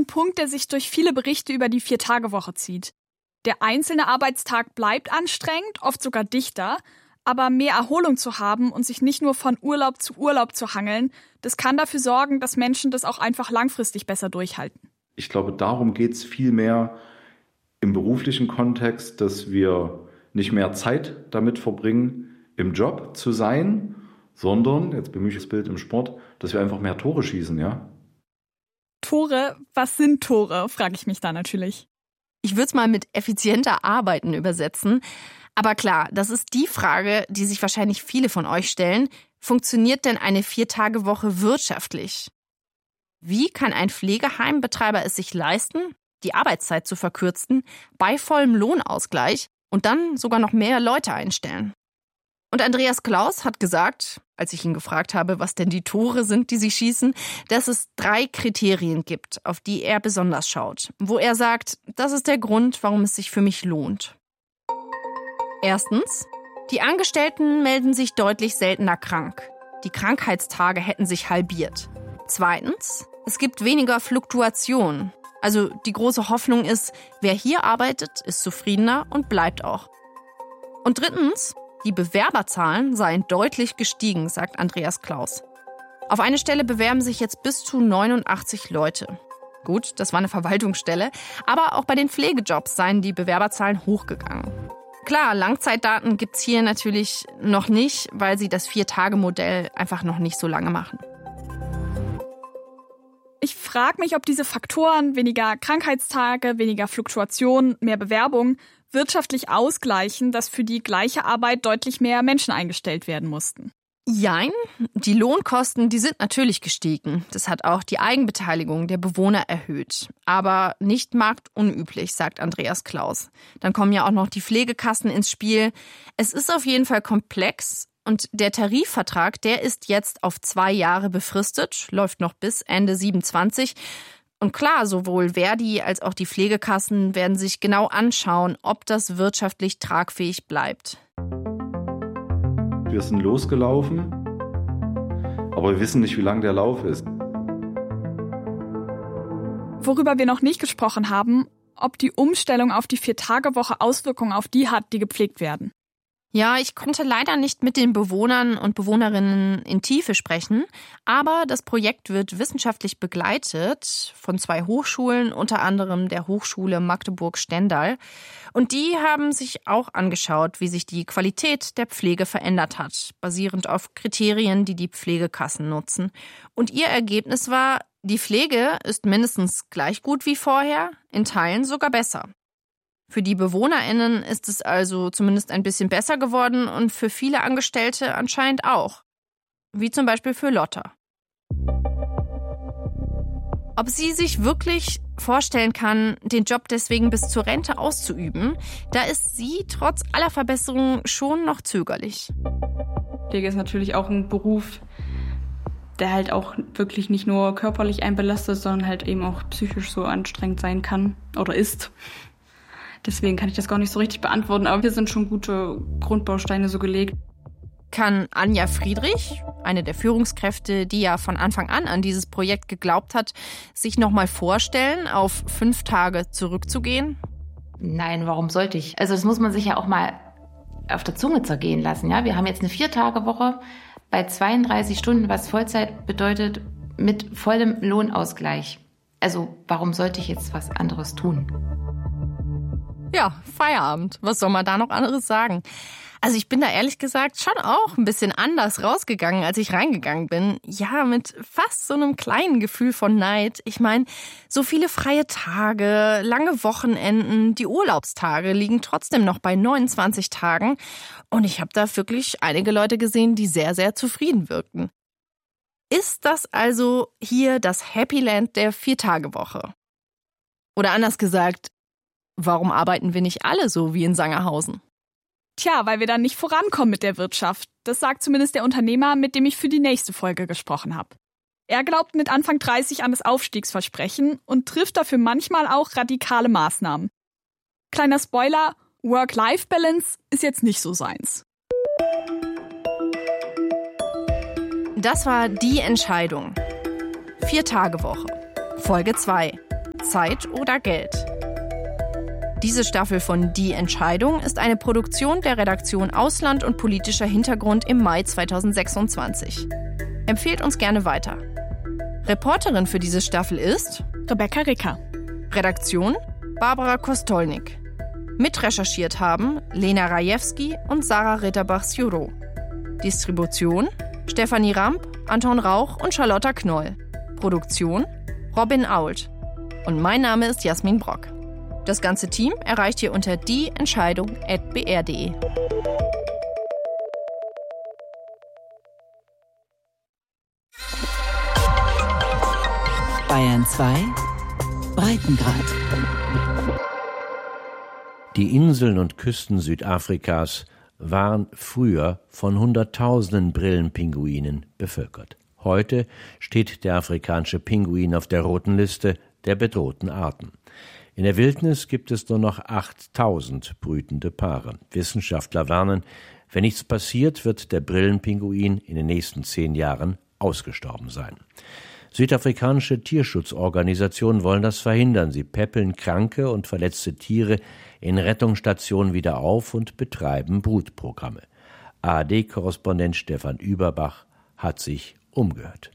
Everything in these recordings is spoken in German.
ein Punkt, der sich durch viele Berichte über die 4-Tage-Woche zieht. Der einzelne Arbeitstag bleibt anstrengend, oft sogar dichter, aber mehr Erholung zu haben und sich nicht nur von Urlaub zu hangeln, das kann dafür sorgen, dass Menschen das auch einfach langfristig besser durchhalten. Ich glaube, darum geht es viel mehr im beruflichen Kontext, dass wir nicht mehr Zeit damit verbringen, im Job zu sein, sondern, jetzt bemühe ich das Bild im Sport, dass wir einfach mehr Tore schießen, ja? Tore? Was sind Tore, frage ich mich da natürlich. Ich würde es mal mit effizienter Arbeiten übersetzen. Aber klar, das ist die Frage, die sich wahrscheinlich viele von euch stellen. Funktioniert denn eine 4-Tage-Woche wirtschaftlich? Wie kann ein Pflegeheimbetreiber es sich leisten, die Arbeitszeit zu verkürzen, bei vollem Lohnausgleich und dann sogar noch mehr Leute einstellen? Und Andreas Klaus hat gesagt, als ich ihn gefragt habe, was denn die Tore sind, die sie schießen, dass es 3 Kriterien gibt, auf die er besonders schaut. Wo er sagt, das ist der Grund, warum es sich für mich lohnt. Erstens, die Angestellten melden sich deutlich seltener krank. Die Krankheitstage hätten sich halbiert. Zweitens, es gibt weniger Fluktuation. Also die große Hoffnung ist, wer hier arbeitet, ist zufriedener und bleibt auch. Und drittens, die Bewerberzahlen seien deutlich gestiegen, sagt Andreas Klaus. Auf eine Stelle bewerben sich jetzt bis zu 89 Leute. Gut, das war eine Verwaltungsstelle, aber auch bei den Pflegejobs seien die Bewerberzahlen hochgegangen. Klar, Langzeitdaten gibt's hier natürlich noch nicht, weil sie das 4-Tage-Modell einfach noch nicht so lange machen. Ich frage mich, ob diese Faktoren, weniger Krankheitstage, weniger Fluktuation, mehr Bewerbung, wirtschaftlich ausgleichen, dass für die gleiche Arbeit deutlich mehr Menschen eingestellt werden mussten. Jein, die Lohnkosten, die sind natürlich gestiegen. Das hat auch die Eigenbeteiligung der Bewohner erhöht. Aber nicht marktunüblich, sagt Andreas Klaus. Dann kommen ja auch noch die Pflegekassen ins Spiel. Es ist auf jeden Fall komplex. Und der Tarifvertrag, der ist jetzt auf 2 Jahre befristet, läuft noch bis Ende 27. Und klar, sowohl Verdi als auch die Pflegekassen werden sich genau anschauen, ob das wirtschaftlich tragfähig bleibt. Wir sind losgelaufen, aber wir wissen nicht, wie lang der Lauf ist. Worüber wir noch nicht gesprochen haben, ob die Umstellung auf die 4-Tage-Woche Auswirkungen auf die hat, die gepflegt werden. Ja, ich konnte leider nicht mit den Bewohnern und Bewohnerinnen in Tiefe sprechen, aber das Projekt wird wissenschaftlich begleitet von 2 Hochschulen, unter anderem der Hochschule Magdeburg-Stendal. Und die haben sich auch angeschaut, wie sich die Qualität der Pflege verändert hat, basierend auf Kriterien, die die Pflegekassen nutzen. Und ihr Ergebnis war, die Pflege ist mindestens gleich gut wie vorher, in Teilen sogar besser. Für die BewohnerInnen ist es also zumindest ein bisschen besser geworden und für viele Angestellte anscheinend auch. Wie zum Beispiel für Lotta. Ob sie sich wirklich vorstellen kann, den Job deswegen bis zur Rente auszuüben, da ist sie trotz aller Verbesserungen schon noch zögerlich. Pflege ist natürlich auch ein Beruf, der halt auch wirklich nicht nur körperlich einen belastet, sondern halt eben auch psychisch so anstrengend sein kann oder ist. Deswegen kann ich das gar nicht so richtig beantworten, aber hier sind schon gute Grundbausteine so gelegt. Kann Anja Friedrich, eine der Führungskräfte, die ja von Anfang an dieses Projekt geglaubt hat, sich noch mal vorstellen, auf 5 Tage zurückzugehen? Nein, warum sollte ich? Also das muss man sich ja auch mal auf der Zunge zergehen lassen. Ja? Wir haben jetzt eine 4-Tage-Woche bei 32 Stunden, was Vollzeit bedeutet, mit vollem Lohnausgleich. Also warum sollte ich jetzt was anderes tun? Ja, Feierabend. Was soll man da noch anderes sagen? Also ich bin da ehrlich gesagt schon auch ein bisschen anders rausgegangen, als ich reingegangen bin. Ja, mit fast so einem kleinen Gefühl von Neid. Ich meine, so viele freie Tage, lange Wochenenden, die Urlaubstage liegen trotzdem noch bei 29 Tagen. Und ich habe da wirklich einige Leute gesehen, die sehr, sehr zufrieden wirkten. Ist das also hier das Happy Land der 4-Tage-Woche? Oder anders gesagt, warum arbeiten wir nicht alle so wie in Sangerhausen? Tja, weil wir dann nicht vorankommen mit der Wirtschaft. Das sagt zumindest der Unternehmer, mit dem ich für die nächste Folge gesprochen habe. Er glaubt mit Anfang 30 an das Aufstiegsversprechen und trifft dafür manchmal auch radikale Maßnahmen. Kleiner Spoiler, Work-Life-Balance ist jetzt nicht so seins. Das war Die Entscheidung. 4-Tage-Woche. Folge 2. Zeit oder Geld. Diese Staffel von Die Entscheidung ist eine Produktion der Redaktion Ausland und politischer Hintergrund im Mai 2026. Empfehlt uns gerne weiter. Reporterin für diese Staffel ist Rebecca Ricker. Redaktion Barbara Kostolnik. Mitrecherchiert haben Lena Rajewski und Sarah Ritterbach-Sjuro. Distribution Stefanie Ramp, Anton Rauch und Charlotta Knoll. Produktion Robin Ault. Und mein Name ist Jasmin Brock. Das ganze Team erreicht ihr unter dieentscheidung@br.de. Bayern 2 Breitengrad. Die Inseln und Küsten Südafrikas waren früher von Hunderttausenden Brillenpinguinen bevölkert. Heute steht der afrikanische Pinguin auf der roten Liste der bedrohten Arten. In der Wildnis gibt es nur noch 8000 brütende Paare. Wissenschaftler warnen, wenn nichts passiert, wird der Brillenpinguin in den nächsten 10 Jahren ausgestorben sein. Südafrikanische Tierschutzorganisationen wollen das verhindern. Sie päppeln kranke und verletzte Tiere in Rettungsstationen wieder auf und betreiben Brutprogramme. ARD-Korrespondent Stefan Überbach hat sich umgehört.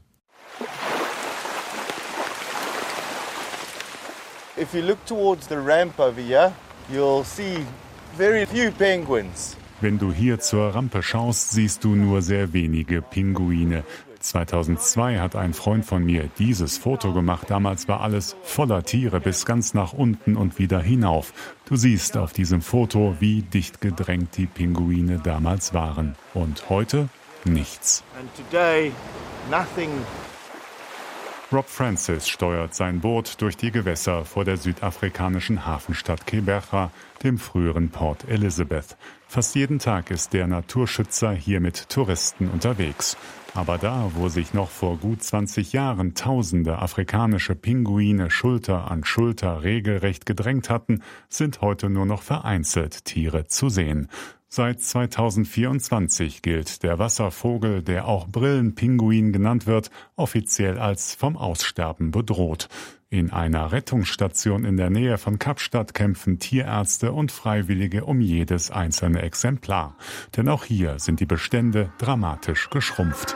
If you look towards the ramp over here, you'll see very few penguins. Wenn du hier zur Rampe schaust, siehst du nur sehr wenige Pinguine. 2002 hat ein Freund von mir dieses Foto gemacht. Damals war alles voller Tiere bis ganz nach unten und wieder hinauf. Du siehst auf diesem Foto, wie dicht gedrängt die Pinguine damals waren. Und heute nichts. And today, nothing. Rob Francis steuert sein Boot durch die Gewässer vor der südafrikanischen Hafenstadt Gqeberha, dem früheren Port Elizabeth. Fast jeden Tag ist der Naturschützer hier mit Touristen unterwegs. Aber da, wo sich noch vor gut 20 Jahren tausende afrikanische Pinguine Schulter an Schulter regelrecht gedrängt hatten, sind heute nur noch vereinzelt Tiere zu sehen. Seit 2024 gilt der Wasservogel, der auch Brillenpinguin genannt wird, offiziell als vom Aussterben bedroht. In einer Rettungsstation in der Nähe von Kapstadt kämpfen Tierärzte und Freiwillige um jedes einzelne Exemplar. Denn auch hier sind die Bestände dramatisch geschrumpft.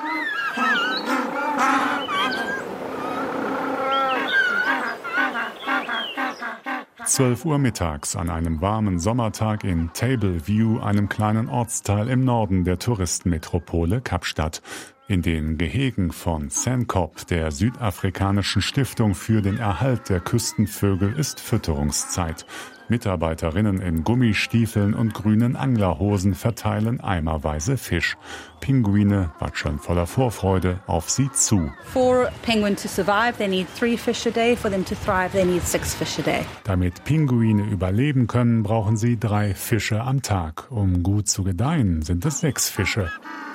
12 Uhr mittags an einem warmen Sommertag in Table View, einem kleinen Ortsteil im Norden der Touristenmetropole Kapstadt. In den Gehegen von SANCCOB, der südafrikanischen Stiftung für den Erhalt der Küstenvögel, ist Fütterungszeit. Mitarbeiterinnen in Gummistiefeln und grünen Anglerhosen verteilen eimerweise Fisch. Pinguine watscheln voller Vorfreude auf sie zu. For penguins to survive, they need 3 fish a day. For them to thrive, they need 6 fish a day. Damit Pinguine überleben können, brauchen sie 3 Fische am Tag. Um gut zu gedeihen, sind es 6 Fische.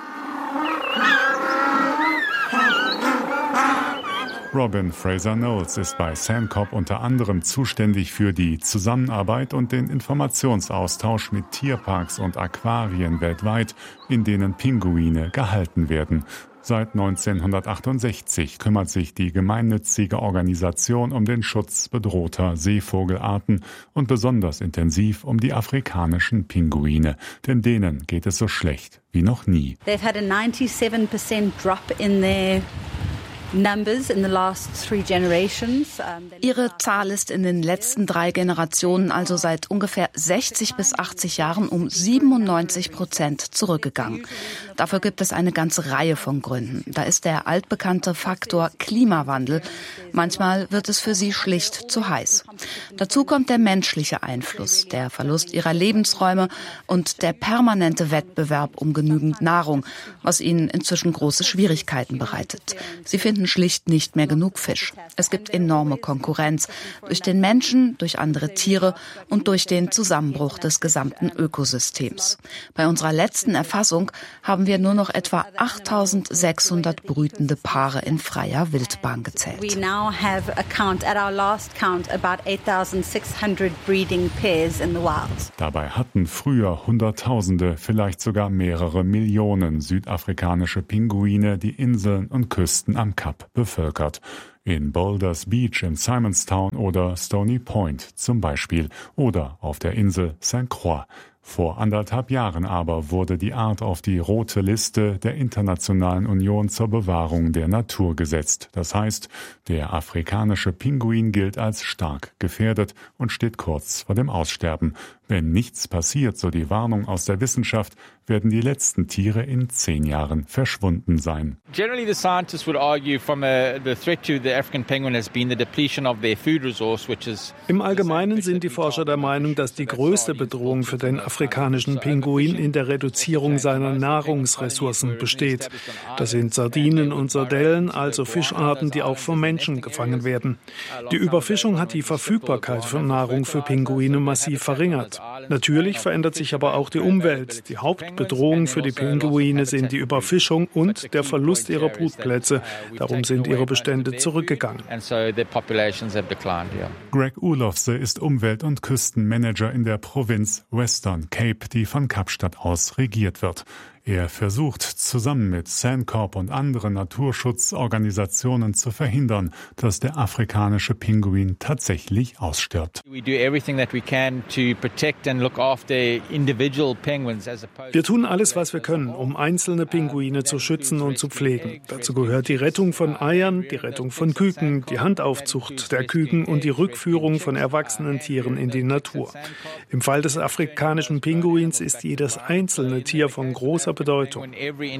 Robin Fraser-Knowles ist bei SANCCOB unter anderem zuständig für die Zusammenarbeit und den Informationsaustausch mit Tierparks und Aquarien weltweit, in denen Pinguine gehalten werden. Seit 1968 kümmert sich die gemeinnützige Organisation um den Schutz bedrohter Seevogelarten und besonders intensiv um die afrikanischen Pinguine, denn denen geht es so schlecht wie noch nie. They've had a 97% drop in their numbers in the last 3 generations. Ihre Zahl ist in den letzten 3 Generationen, also seit ungefähr 60 bis 80 Jahren, um 97% zurückgegangen. Dafür gibt es eine ganze Reihe von Gründen. Da ist der altbekannte Faktor Klimawandel. Manchmal wird es für sie schlicht zu heiß. Dazu kommt der menschliche Einfluss, der Verlust ihrer Lebensräume und der permanente Wettbewerb um genügend Nahrung, was ihnen inzwischen große Schwierigkeiten bereitet. Sie finden schlicht nicht mehr genug Fisch. Es gibt enorme Konkurrenz durch den Menschen, durch andere Tiere und durch den Zusammenbruch des gesamten Ökosystems. Bei unserer letzten Erfassung haben wir nur noch etwa 8.600 brütende Paare in freier Wildbahn gezählt. We now have a count, at our last count, about 8,600 breeding pairs in the wild. Dabei hatten früher Hunderttausende, vielleicht sogar mehrere Millionen südafrikanische Pinguine die Inseln und Küsten am Kap Kap bevölkert. In Boulders Beach in Simonstown oder Stony Point zum Beispiel oder auf der Insel St. Croix. Vor 1,5 Jahren aber wurde die Art auf die rote Liste der Internationalen Union zur Bewahrung der Natur gesetzt. Das heißt, der afrikanische Pinguin gilt als stark gefährdet und steht kurz vor dem Aussterben. Wenn nichts passiert, so die Warnung aus der Wissenschaft, werden die letzten Tiere in 10 Jahren verschwunden sein. Generally, the scientists would argue the threat to the African penguin has been the depletion of their food resource, which is. Im Allgemeinen sind die Forscher der Meinung, dass die größte Bedrohung für den afrikanischen Pinguin in der Reduzierung seiner Nahrungsressourcen besteht. Das sind Sardinen und Sardellen, also Fischarten, die auch vom Menschen gefangen werden. Die Überfischung hat die Verfügbarkeit von Nahrung für Pinguine massiv verringert. Natürlich verändert sich aber auch die Umwelt. Die Hauptbedrohung für die Pinguine sind die Überfischung und der Verlust ihrer Brutplätze. Darum sind ihre Bestände zurückgegangen. Greg Olofse ist Umwelt- und Küstenmanager in der Provinz Western Cape, die von Kapstadt aus regiert wird. Er versucht zusammen mit Sandcorp und anderen Naturschutzorganisationen zu verhindern, dass der afrikanische Pinguin tatsächlich ausstirbt. Wir tun alles, was wir können, um einzelne Pinguine zu schützen und zu pflegen. Dazu gehört die Rettung von Eiern, die Rettung von Küken, die Handaufzucht der Küken und die Rückführung von erwachsenen Tieren in die Natur. Im Fall des afrikanischen Pinguins ist jedes einzelne Tier von großer Bedeutung.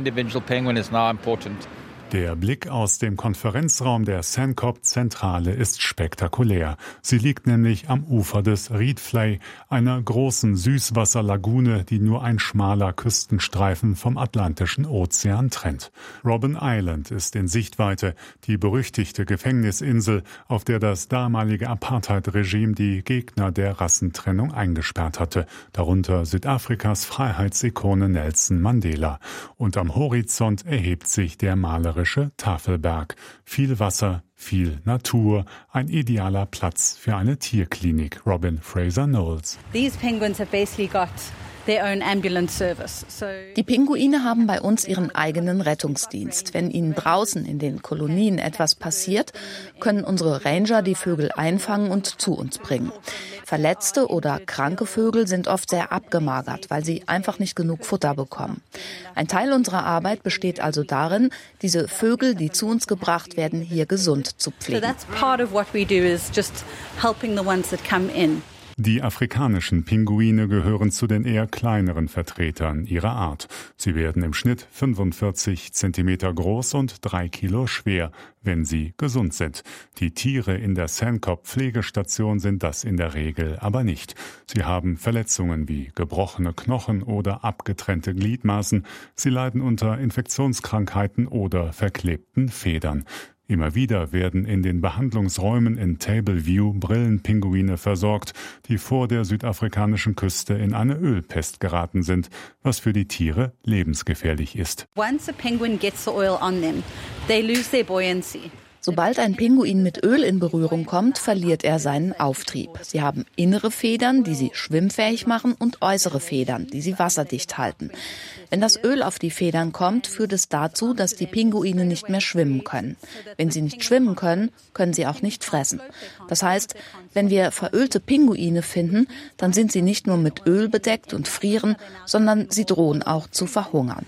Der Blick aus dem Konferenzraum der Sandcorp-Zentrale ist spektakulär. Sie liegt nämlich am Ufer des Reedflay, einer großen Süßwasserlagune, die nur ein schmaler Küstenstreifen vom Atlantischen Ozean trennt. Robben Island ist in Sichtweite, die berüchtigte Gefängnisinsel, auf der das damalige Apartheid-Regime die Gegner der Rassentrennung eingesperrt hatte, darunter Südafrikas Freiheitsikone Nelson Mandela. Und am Horizont erhebt sich der malerische Tafelberg. Viel Wasser, viel Natur, ein idealer Platz für eine Tierklinik. Robin Fraser-Knowles. These penguins have basically got their own ambulance service. Die Pinguine haben bei uns ihren eigenen Rettungsdienst. Wenn ihnen draußen in den Kolonien etwas passiert, können unsere Ranger die Vögel einfangen und zu uns bringen. Verletzte oder kranke Vögel sind oft sehr abgemagert, weil sie einfach nicht genug Futter bekommen. Ein Teil unserer Arbeit besteht also darin, diese Vögel, die zu uns gebracht werden, hier gesund zu pflegen. So that's part of what we do is just helping the ones that come in. Die afrikanischen Pinguine gehören zu den eher kleineren Vertretern ihrer Art. Sie werden im Schnitt 45 Zentimeter groß und 3 Kilo schwer, wenn sie gesund sind. Die Tiere in der Sandcorp-Pflegestation sind das in der Regel aber nicht. Sie haben Verletzungen wie gebrochene Knochen oder abgetrennte Gliedmaßen. Sie leiden unter Infektionskrankheiten oder verklebten Federn. Immer wieder werden in den Behandlungsräumen in Table View Brillenpinguine versorgt, die vor der südafrikanischen Küste in eine Ölpest geraten sind, was für die Tiere lebensgefährlich ist. Once a penguin gets the oil on them, they lose their buoyancy. Sobald ein Pinguin mit Öl in Berührung kommt, verliert er seinen Auftrieb. Sie haben innere Federn, die sie schwimmfähig machen, und äußere Federn, die sie wasserdicht halten. Wenn das Öl auf die Federn kommt, führt es dazu, dass die Pinguine nicht mehr schwimmen können. Wenn sie nicht schwimmen können, können sie auch nicht fressen. Das heißt, wenn wir verölte Pinguine finden, dann sind sie nicht nur mit Öl bedeckt und frieren, sondern sie drohen auch zu verhungern.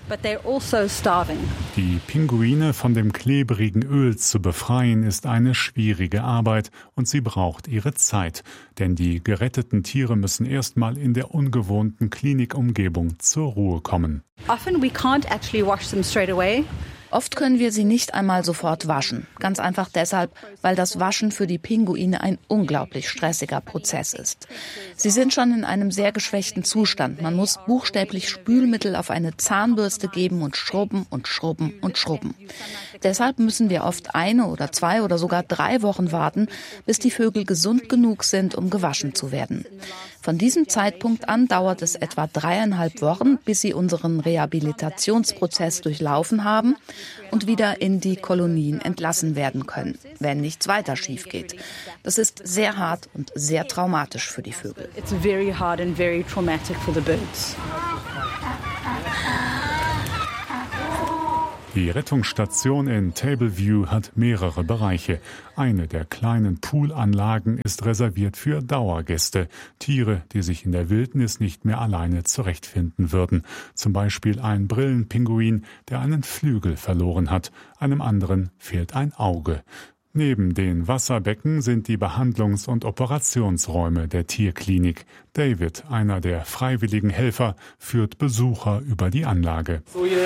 Die Pinguine von dem klebrigen Öl zu befreien, ist eine schwierige Arbeit und sie braucht ihre Zeit. Denn die geretteten Tiere müssen erstmal in der ungewohnten Klinikumgebung zur Ruhe kommen. Often we can't actually wash them straight away. Oft können wir sie nicht einmal sofort waschen. Ganz einfach deshalb, weil das Waschen für die Pinguine ein unglaublich stressiger Prozess ist. Sie sind schon in einem sehr geschwächten Zustand. Man muss buchstäblich Spülmittel auf eine Zahnbürste geben und schrubben und schrubben und schrubben. Deshalb müssen wir oft 1 oder 2 oder sogar 3 Wochen warten, bis die Vögel gesund genug sind, um gewaschen zu werden. Von diesem Zeitpunkt an dauert es etwa 3,5 Wochen, bis sie unseren Rehabilitationsprozess durchlaufen haben und wieder in die Kolonien entlassen werden können, wenn nichts weiter schief geht. Das ist sehr hart und sehr traumatisch für die Vögel. It's very hard and very traumatic for the birds. Die Rettungsstation in Tableview hat mehrere Bereiche. Eine der kleinen Poolanlagen ist reserviert für Dauergäste, Tiere, die sich in der Wildnis nicht mehr alleine zurechtfinden würden. Zum Beispiel ein Brillenpinguin, der einen Flügel verloren hat, einem anderen fehlt ein Auge. Neben den Wasserbecken sind die Behandlungs- und Operationsräume der Tierklinik. David, einer der freiwilligen Helfer, führt Besucher über die Anlage.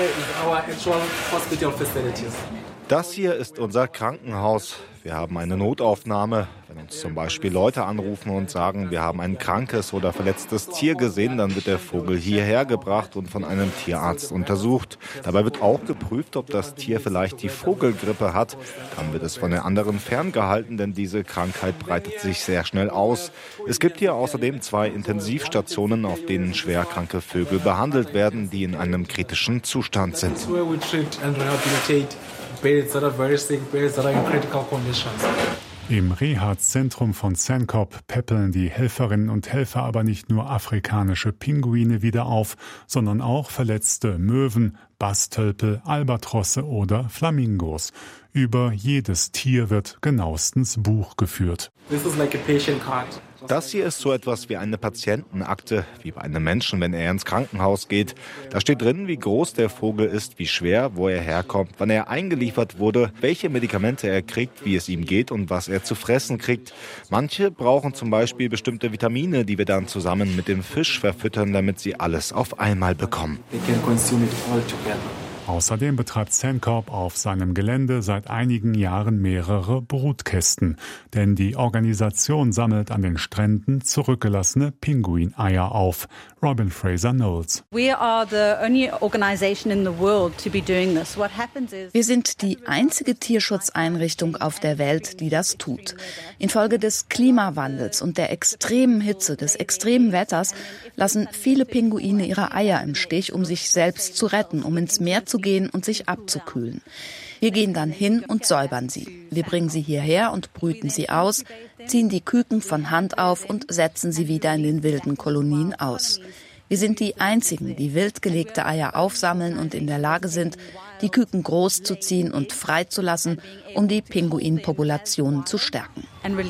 Das hier ist unser Krankenhaus. Wir haben eine Notaufnahme. Wenn uns zum Beispiel Leute anrufen und sagen, wir haben ein krankes oder verletztes Tier gesehen, dann wird der Vogel hierher gebracht und von einem Tierarzt untersucht. Dabei wird auch geprüft, ob das Tier vielleicht die Vogelgrippe hat. Dann wird es von den anderen ferngehalten, denn diese Krankheit breitet sich sehr schnell aus. Es gibt hier außerdem 2 Intensivstationen, auf denen schwerkranke Vögel behandelt werden, die in einem kritischen Zustand sind. Im Reha-Zentrum von Sandkop päppeln die Helferinnen und Helfer aber nicht nur afrikanische Pinguine wieder auf, sondern auch verletzte Möwen, Bastölpel, Albatrosse oder Flamingos. Über jedes Tier wird genauestens Buch geführt. Das hier ist so etwas wie eine Patientenakte, wie bei einem Menschen, wenn er ins Krankenhaus geht. Da steht drin, wie groß der Vogel ist, wie schwer, wo er herkommt, wann er eingeliefert wurde, welche Medikamente er kriegt, wie es ihm geht und was er zu fressen kriegt. Manche brauchen zum Beispiel bestimmte Vitamine, die wir dann zusammen mit dem Fisch verfüttern, damit sie alles auf einmal bekommen. Außerdem betreibt Sandkop auf seinem Gelände seit einigen Jahren mehrere Brutkästen. Denn die Organisation sammelt an den Stränden zurückgelassene Pinguineier auf. Robin Fraser Knowles. Wir sind die einzige Tierschutzeinrichtung auf der Welt, die das tut. Infolge des Klimawandels und der extremen Hitze, des extremen Wetters lassen viele Pinguine ihre Eier im Stich, um sich selbst zu retten, um ins Meer zu gehen und sich abzukühlen. Wir gehen dann hin und säubern sie. Wir bringen sie hierher und brüten sie aus, ziehen die Küken von Hand auf und setzen sie wieder in den wilden Kolonien aus. Wir sind die Einzigen, die wild gelegte Eier aufsammeln und in der Lage sind, die Küken großzuziehen und freizulassen, um die Pinguinpopulationen zu stärken.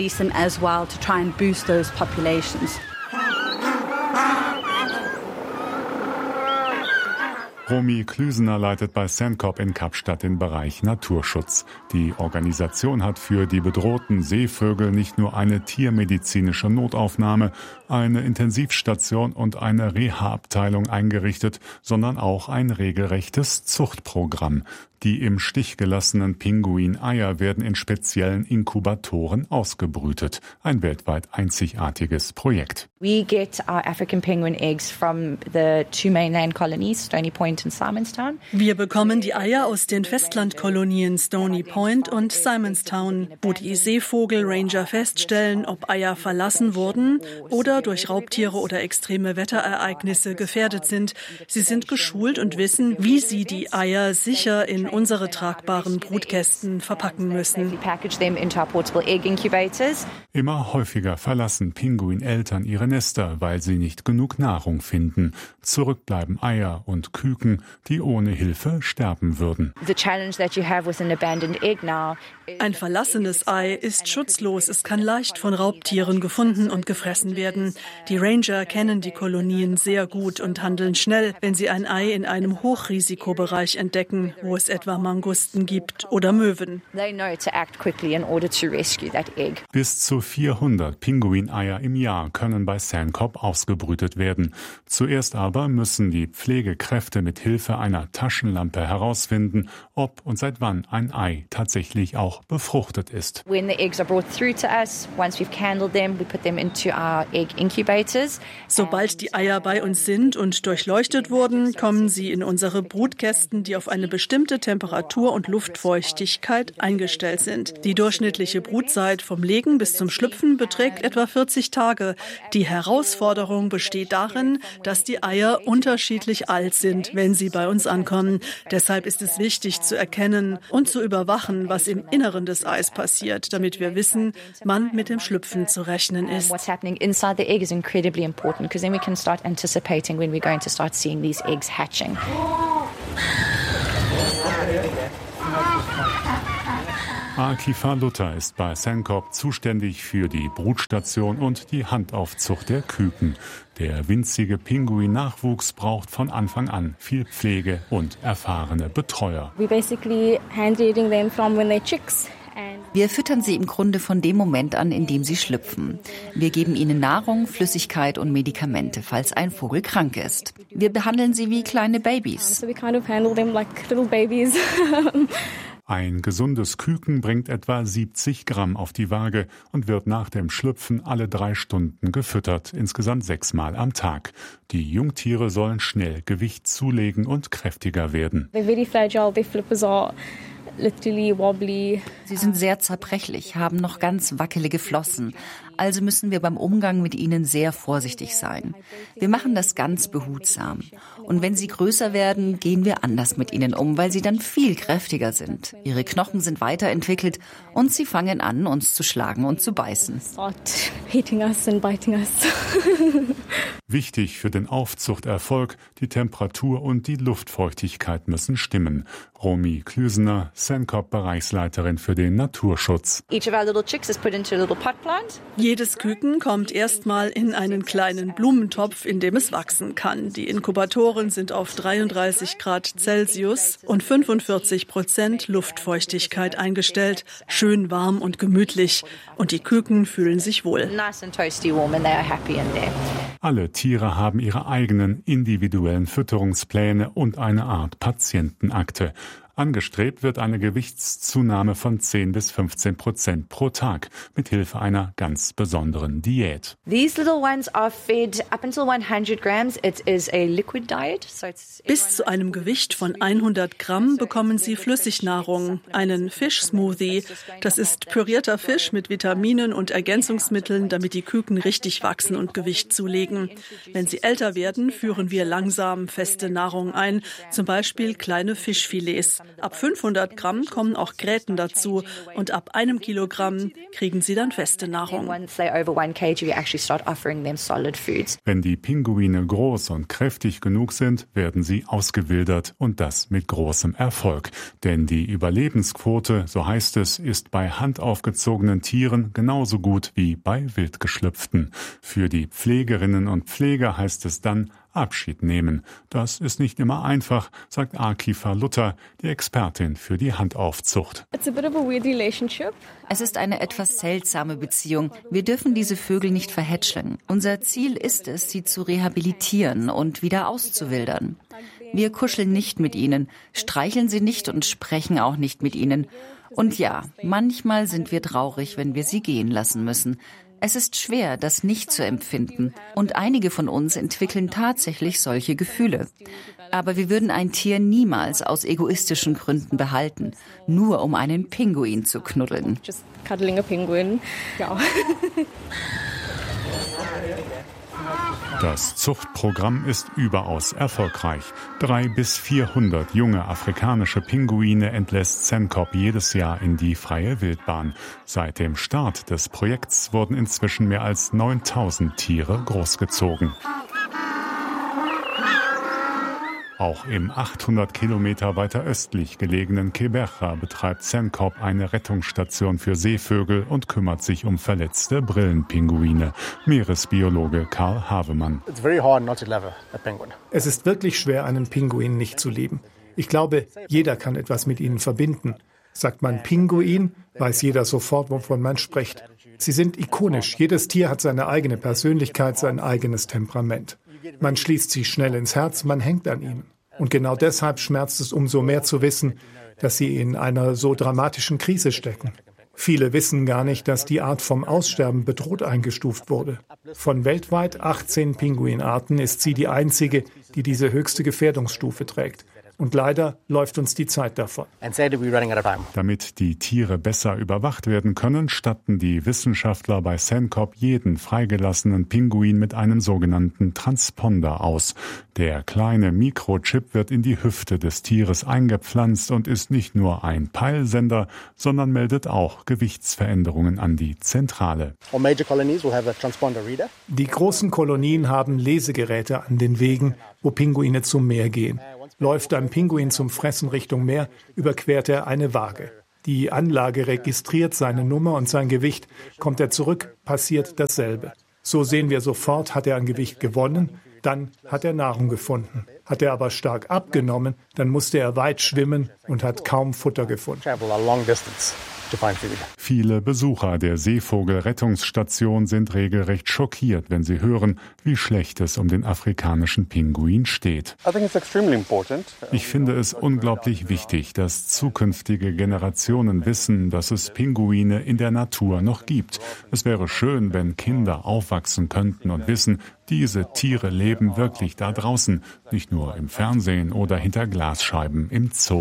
Romy Klüsener leitet bei Sandkop in Kapstadt den Bereich Naturschutz. Die Organisation hat für die bedrohten Seevögel nicht nur eine tiermedizinische Notaufnahme, eine Intensivstation und eine Reha-Abteilung eingerichtet, sondern auch ein regelrechtes Zuchtprogramm. Die im Stich gelassenen Pinguineier werden in speziellen Inkubatoren ausgebrütet. Ein weltweit einzigartiges Projekt. We get our African penguin eggs from the 2 mainland colonies, Stony Point and Simonstown. Wir bekommen die Eier aus den Festlandkolonien Stony Point und Simonstown, wo die Seevogelranger feststellen, ob Eier verlassen wurden oder durch Raubtiere oder extreme Wetterereignisse gefährdet sind. Sie sind geschult und wissen, wie sie die Eier sicher in unsere tragbaren Brutkästen verpacken müssen. Immer häufiger verlassen Pinguineltern ihre Nester, weil sie nicht genug Nahrung finden. Zurück bleiben Eier und Küken, die ohne Hilfe sterben würden. Ein verlassenes Ei ist schutzlos. Es kann leicht von Raubtieren gefunden und gefressen werden. Die Ranger kennen die Kolonien sehr gut und handeln schnell, wenn sie ein Ei in einem Hochrisikobereich entdecken, wo es etwa Mangusten gibt oder Möwen. Bis zu 400 Pinguineier im Jahr können bei Sandkop ausgebrütet werden. Zuerst aber müssen die Pflegekräfte mit Hilfe einer Taschenlampe herausfinden, ob und seit wann ein Ei tatsächlich auch befruchtet ist. Sobald die Eier bei uns sind und durchleuchtet wurden, kommen sie in unsere Brutkästen, die auf eine bestimmte Temperatur und Luftfeuchtigkeit eingestellt sind. Die durchschnittliche Brutzeit vom Legen bis zum Schlüpfen beträgt etwa 40 Tage. Die Herausforderung besteht darin, dass die Eier unterschiedlich alt sind, wenn sie bei uns ankommen. Deshalb ist es wichtig zu erkennen und zu überwachen, was im Inneren des Eis passiert, damit wir wissen, wann mit dem Schlüpfen zu rechnen ist. What's happening inside the egg is incredibly important because then we can start anticipating when we're going to start seeing these eggs hatching. Akifa Luther ist bei Sembcorp zuständig für die Brutstation und die Handaufzucht der Küken. Der winzige Pinguin-Nachwuchs braucht von Anfang an viel Pflege und erfahrene Betreuer. Wir füttern sie im Grunde von dem Moment an, in dem sie schlüpfen. Wir geben ihnen Nahrung, Flüssigkeit und Medikamente, falls ein Vogel krank ist. Wir behandeln sie wie kleine Babys. Ein gesundes Küken bringt etwa 70 Gramm auf die Waage und wird nach dem Schlüpfen alle 3 Stunden gefüttert, insgesamt 6-mal am Tag. Die Jungtiere sollen schnell Gewicht zulegen und kräftiger werden. Sie sind sehr zerbrechlich, haben noch ganz wackelige Flossen. Also müssen wir beim Umgang mit ihnen sehr vorsichtig sein. Wir machen das ganz behutsam. Und wenn sie größer werden, gehen wir anders mit ihnen um, weil sie dann viel kräftiger sind. Ihre Knochen sind weiterentwickelt und sie fangen an, uns zu schlagen und zu beißen. Wichtig für den Aufzuchterfolg, die Temperatur und die Luftfeuchtigkeit müssen stimmen. Romy Klüsener, Sembcorp-Bereichsleiterin für den Naturschutz. Jedes Küken kommt erstmal in einen kleinen Blumentopf, in dem es wachsen kann. Die Inkubatoren sind auf 33 Grad Celsius und 45% Luftfeuchtigkeit eingestellt. Schön warm und gemütlich. Und die Küken fühlen sich wohl. Alle Tiere haben ihre eigenen individuellen Fütterungspläne und eine Art Patientenakte. Angestrebt wird eine Gewichtszunahme von 10 bis 15% pro Tag mit Hilfe einer ganz besonderen Diät. These little ones are fed up until 100 grams. It is a liquid diet. Bis zu einem Gewicht von 100 Gramm bekommen sie Flüssignahrung, einen Fischsmoothie. Das ist pürierter Fisch mit Vitaminen und Ergänzungsmitteln, damit die Küken richtig wachsen und Gewicht zulegen. Wenn sie älter werden, führen wir langsam feste Nahrung ein, zum Beispiel kleine Fischfilets. Ab 500 Gramm kommen auch Gräten dazu und ab 1 Kilogramm kriegen sie dann feste Nahrung. Wenn die Pinguine groß und kräftig genug sind, werden sie ausgewildert und das mit großem Erfolg. Denn die Überlebensquote, so heißt es, ist bei handaufgezogenen Tieren genauso gut wie bei wildgeschlüpften. Für die Pflegerinnen und Pfleger heißt es dann, Abschied nehmen. Das ist nicht immer einfach, sagt Akifa Luther, die Expertin für die Handaufzucht. Es ist eine etwas seltsame Beziehung. Wir dürfen diese Vögel nicht verhätscheln. Unser Ziel ist es, sie zu rehabilitieren und wieder auszuwildern. Wir kuscheln nicht mit ihnen, streicheln sie nicht und sprechen auch nicht mit ihnen. Und ja, manchmal sind wir traurig, wenn wir sie gehen lassen müssen. Es ist schwer, das nicht zu empfinden. Und einige von uns entwickeln tatsächlich solche Gefühle. Aber wir würden ein Tier niemals aus egoistischen Gründen behalten, nur um einen Pinguin zu knuddeln. Just cuddling a penguin. Ja. Das Zuchtprogramm ist überaus erfolgreich. 300 bis 400 junge afrikanische Pinguine entlässt Sembcorp jedes Jahr in die freie Wildbahn. Seit dem Start des Projekts wurden inzwischen mehr als 9000 Tiere großgezogen. Auch im 800 Kilometer weiter östlich gelegenen Keberra betreibt Sembcorp eine Rettungsstation für Seevögel und kümmert sich um verletzte Brillenpinguine. Meeresbiologe Karl Havemann. Es ist wirklich schwer, einen Pinguin nicht zu lieben. Ich glaube, jeder kann etwas mit ihnen verbinden. Sagt man Pinguin, weiß jeder sofort, wovon man spricht. Sie sind ikonisch. Jedes Tier hat seine eigene Persönlichkeit, sein eigenes Temperament. Man schließt sie schnell ins Herz, man hängt an ihnen. Und genau deshalb schmerzt es umso mehr zu wissen, dass sie in einer so dramatischen Krise stecken. Viele wissen gar nicht, dass die Art vom Aussterben bedroht eingestuft wurde. Von weltweit 18 Pinguinarten ist sie die einzige, die diese höchste Gefährdungsstufe trägt. Und leider läuft uns die Zeit davon. Damit die Tiere besser überwacht werden können, statten die Wissenschaftler bei Sembcorp jeden freigelassenen Pinguin mit einem sogenannten Transponder aus. Der kleine Mikrochip wird in die Hüfte des Tieres eingepflanzt und ist nicht nur ein Peilsender, sondern meldet auch Gewichtsveränderungen an die Zentrale. Die großen Kolonien haben Lesegeräte an den Wegen, wo Pinguine zum Meer gehen. Läuft ein Pinguin zum Fressen Richtung Meer, überquert er eine Waage. Die Anlage registriert seine Nummer und sein Gewicht. Kommt er zurück, passiert dasselbe. So sehen wir sofort, hat er an Gewicht gewonnen, dann hat er Nahrung gefunden. Hat er aber stark abgenommen, dann musste er weit schwimmen und hat kaum Futter gefunden. Viele Besucher der Seevogelrettungsstation sind regelrecht schockiert, wenn sie hören, wie schlecht es um den afrikanischen Pinguin steht. Ich finde es unglaublich wichtig, dass zukünftige Generationen wissen, dass es Pinguine in der Natur noch gibt. Es wäre schön, wenn Kinder aufwachsen könnten und wissen, diese Tiere leben wirklich da draußen, nicht nur im Fernsehen oder hinter Glasscheiben im Zoo.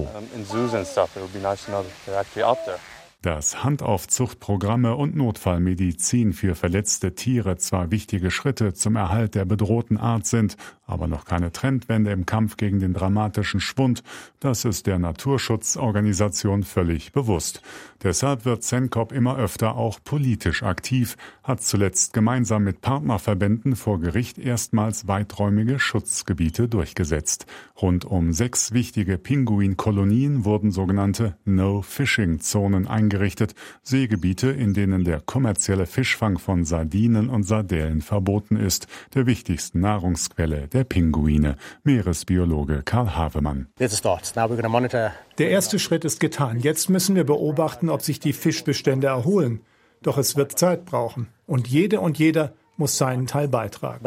Dass Handaufzuchtprogramme und Notfallmedizin für verletzte Tiere zwar wichtige Schritte zum Erhalt der bedrohten Art sind, aber noch keine Trendwende im Kampf gegen den dramatischen Schwund, das ist der Naturschutzorganisation völlig bewusst. Deshalb wird Cencop immer öfter auch politisch aktiv, hat zuletzt gemeinsam mit Partnerverbänden vor Gericht erstmals weiträumige Schutzgebiete durchgesetzt. Rund um 6 wichtige Pinguinkolonien wurden sogenannte No-Fishing-Zonen eingerichtet, Seegebiete, in denen der kommerzielle Fischfang von Sardinen und Sardellen verboten ist, der wichtigsten Nahrungsquelle der Pinguine. Meeresbiologe Karl Havemann. Der erste Schritt ist getan. Jetzt müssen wir beobachten, ob sich die Fischbestände erholen. Doch es wird Zeit brauchen. Und jede und jeder muss seinen Teil beitragen.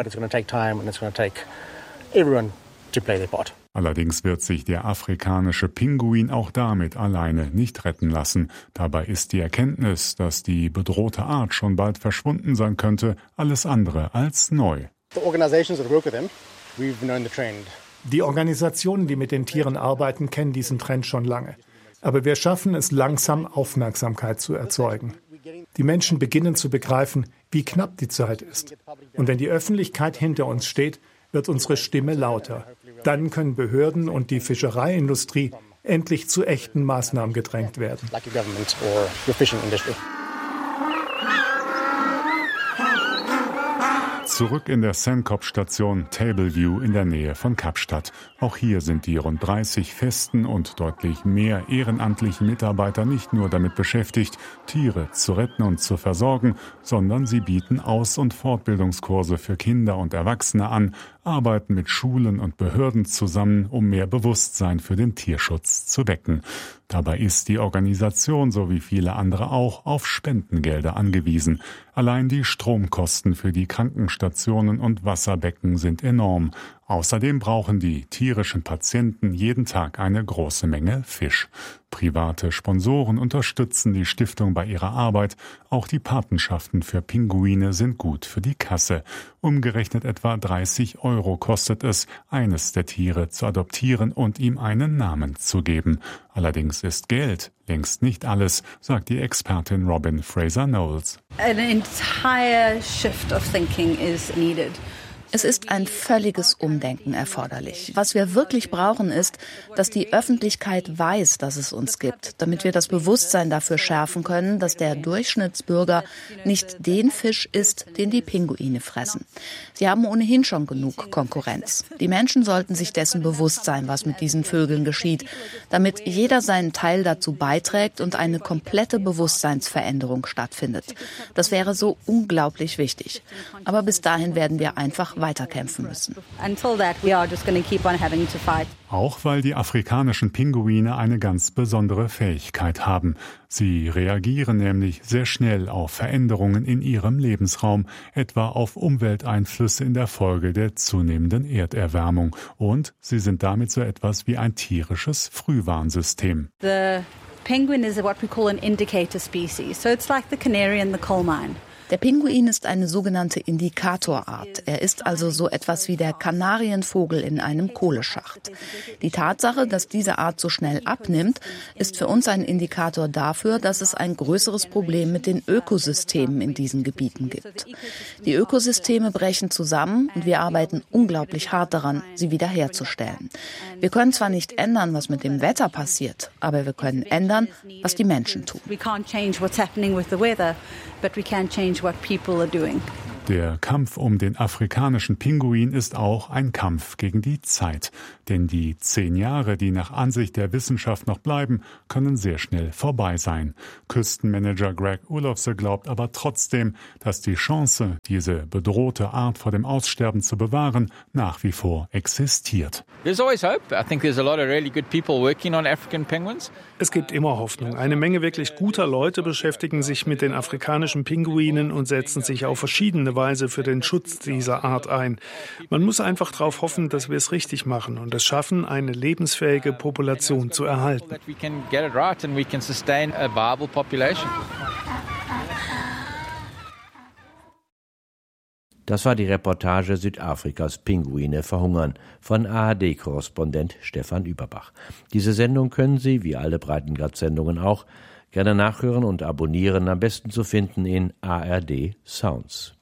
Allerdings wird sich der afrikanische Pinguin auch damit alleine nicht retten lassen. Dabei ist die Erkenntnis, dass die bedrohte Art schon bald verschwunden sein könnte, alles andere als neu. Die Organisationen, die mit den Tieren arbeiten, kennen diesen Trend schon lange. Aber wir schaffen es langsam, Aufmerksamkeit zu erzeugen. Die Menschen beginnen zu begreifen, wie knapp die Zeit ist. Und wenn die Öffentlichkeit hinter uns steht, wird unsere Stimme lauter. Dann können Behörden und die Fischereiindustrie endlich zu echten Maßnahmen gedrängt werden. Zurück in der Cencop-Station Tableview in der Nähe von Kapstadt. Auch hier sind die rund 30 festen und deutlich mehr ehrenamtlichen Mitarbeiter nicht nur damit beschäftigt, Tiere zu retten und zu versorgen, sondern sie bieten Aus- und Fortbildungskurse für Kinder und Erwachsene an, arbeiten mit Schulen und Behörden zusammen, um mehr Bewusstsein für den Tierschutz zu wecken. Dabei ist die Organisation, so wie viele andere auch, auf Spendengelder angewiesen. Allein die Stromkosten für die Krankenstationen und Wasserbecken sind enorm. Außerdem brauchen die tierischen Patienten jeden Tag eine große Menge Fisch. Private Sponsoren unterstützen die Stiftung bei ihrer Arbeit. Auch die Patenschaften für Pinguine sind gut für die Kasse. Umgerechnet etwa 30 € kostet es, eines der Tiere zu adoptieren und ihm einen Namen zu geben. Allerdings ist Geld längst nicht alles, sagt die Expertin Robin Fraser-Knowles. An entire shift of thinking is needed. Es ist ein völliges Umdenken erforderlich. Was wir wirklich brauchen, ist, dass die Öffentlichkeit weiß, dass es uns gibt, damit wir das Bewusstsein dafür schärfen können, dass der Durchschnittsbürger nicht den Fisch isst, den die Pinguine fressen. Sie haben ohnehin schon genug Konkurrenz. Die Menschen sollten sich dessen bewusst sein, was mit diesen Vögeln geschieht, damit jeder seinen Teil dazu beiträgt und eine komplette Bewusstseinsveränderung stattfindet. Das wäre so unglaublich wichtig. Aber bis dahin werden wir einfach weiterkämpfen müssen. Auch weil die afrikanischen Pinguine eine ganz besondere Fähigkeit haben. Sie reagieren nämlich sehr schnell auf Veränderungen in ihrem Lebensraum, etwa auf Umwelteinflüsse in der Folge der zunehmenden Erderwärmung. Und sie sind damit so etwas wie ein tierisches Frühwarnsystem. The penguin is what we call an indicator species. So it's like the canary in the coal mine. Der Pinguin ist eine sogenannte Indikatorart. Er ist also so etwas wie der Kanarienvogel in einem Kohleschacht. Die Tatsache, dass diese Art so schnell abnimmt, ist für uns ein Indikator dafür, dass es ein größeres Problem mit den Ökosystemen in diesen Gebieten gibt. Die Ökosysteme brechen zusammen und wir arbeiten unglaublich hart daran, sie wiederherzustellen. Wir können zwar nicht ändern, was mit dem Wetter passiert, aber wir können ändern, was die Menschen tun. We can't change what's happening with the weather, but we can change what people are doing. Der Kampf um den afrikanischen Pinguin ist auch ein Kampf gegen die Zeit. Denn die 10 Jahre, die nach Ansicht der Wissenschaft noch bleiben, können sehr schnell vorbei sein. Küstenmanager Greg Olofse glaubt aber trotzdem, dass die Chance, diese bedrohte Art vor dem Aussterben zu bewahren, nach wie vor existiert. Es gibt immer Hoffnung. Eine Menge wirklich guter Leute beschäftigen sich mit den afrikanischen Pinguinen und setzen sich auf verschiedene Weise für den Schutz dieser Art ein. Man muss einfach darauf hoffen, dass wir es richtig machen und es schaffen, eine lebensfähige Population zu erhalten. Das war die Reportage Südafrikas Pinguine verhungern von ARD-Korrespondent Stefan Überbach. Diese Sendung können Sie, wie alle Breitengrad-Sendungen auch, gerne nachhören und abonnieren, am besten zu finden in ARD Sounds.